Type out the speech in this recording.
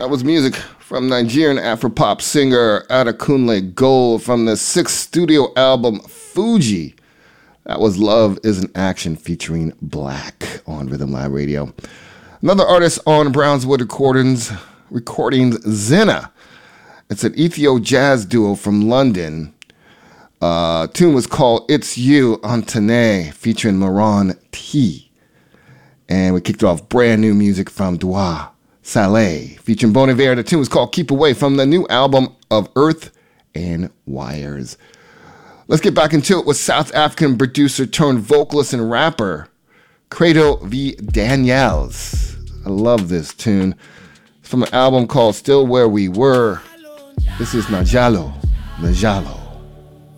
That was music from Nigerian Afropop singer Adekunle Gold from the sixth studio album Fuji. That was Love is an Action featuring Black on Rhythm Lab Radio. Another artist on Brownswood Recordings, Zena. It's an Ethio jazz duo from London. Tune was called It's You Antene featuring Moran T. And we kicked off brand new music from Dua Saleh featuring Bon Iver. The tune was called Keep Away from the new album of Earth and Wires. Let's get back into it with South African producer turned vocalist and rapper Credo V. Daniels. I love this tune. It's from an album called Still Where We Were. This is Najalo.